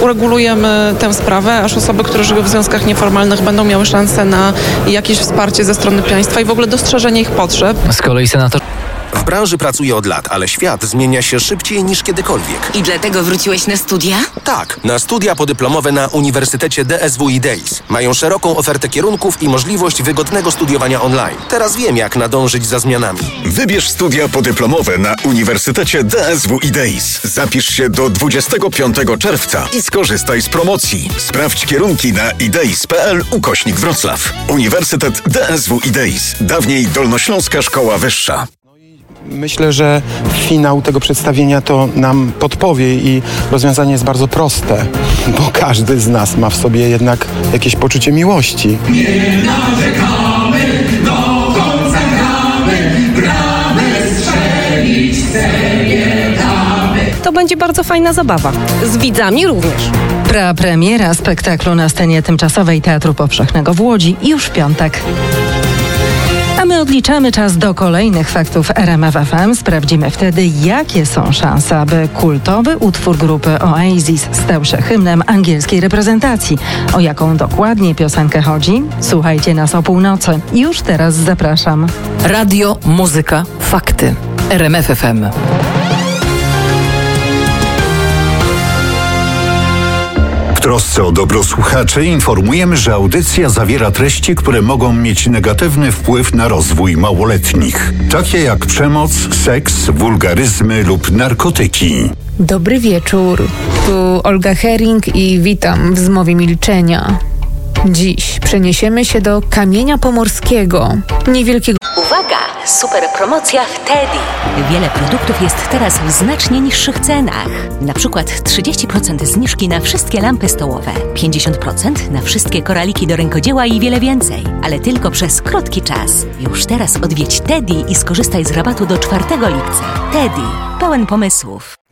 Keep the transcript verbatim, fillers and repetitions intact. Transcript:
uregulujemy tę sprawę, aż osoby, które żyły w związkach nieformalnych, będą miały szansę na jakieś wsparcie ze strony państwa i w ogóle dostrzeżenie ich potrzeb. Z kolei senator W branży pracuję od lat, ale świat zmienia się szybciej niż kiedykolwiek. I dlatego wróciłeś na studia? Tak, na studia podyplomowe na Uniwersytecie D S W i Days. Mają szeroką ofertę kierunków i możliwość wygodnego studiowania online. Teraz wiem, jak nadążyć za zmianami. Wybierz studia podyplomowe na Uniwersytecie D S W i Days. Zapisz się do dwudziestego piątego czerwca i skorzystaj z promocji. Sprawdź kierunki na idays.pl ukośnik Wrocław. Uniwersytet D S W i Days. Dawniej Dolnośląska Szkoła Wyższa. Myślę, że finał tego przedstawienia to nam podpowie i rozwiązanie jest bardzo proste, bo każdy z nas ma w sobie jednak jakieś poczucie miłości. Nie narzekamy, do końca gramy, gramy, strzelić serię damy. To będzie bardzo fajna zabawa. Z widzami również. Prapremiera spektaklu na scenie tymczasowej Teatru Powszechnego w Łodzi już w piątek. A my odliczamy czas do kolejnych faktów R M F F M. Sprawdzimy wtedy, jakie są szanse, aby kultowy utwór grupy Oasis stał się hymnem angielskiej reprezentacji. O jaką dokładnie piosenkę chodzi? Słuchajcie nas o północy. Już teraz zapraszam. Radio, muzyka, fakty. R M F F M. W trosce o dobro słuchaczy informujemy, że audycja zawiera treści, które mogą mieć negatywny wpływ na rozwój małoletnich, takie jak przemoc, seks, wulgaryzmy lub narkotyki. Dobry wieczór. Tu Olga Hering i witam w Zmowie Milczenia. Dziś przeniesiemy się do Kamienia Pomorskiego, niewielkiego... Uwaga! Super promocja w Teddy. Wiele produktów jest teraz w znacznie niższych cenach. Na przykład trzydzieści procent zniżki na wszystkie lampy stołowe, pięćdziesiąt procent na wszystkie koraliki do rękodzieła i wiele więcej. Ale tylko przez krótki czas. Już teraz odwiedź Teddy i skorzystaj z rabatu do czwartego lipca. Teddy. Pełen pomysłów.